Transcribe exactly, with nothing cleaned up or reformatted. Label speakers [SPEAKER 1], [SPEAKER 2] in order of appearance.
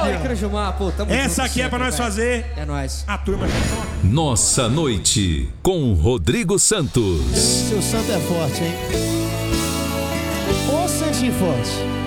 [SPEAKER 1] Ô, Icrejumar, pô, tamo junto.
[SPEAKER 2] Essa aqui é pra nós fazer.
[SPEAKER 1] É nóis.
[SPEAKER 2] A turma já toca.
[SPEAKER 3] Nossa Noite, com Rodrigo Santos.
[SPEAKER 4] Seu santo é forte, hein? Ô santinho forte.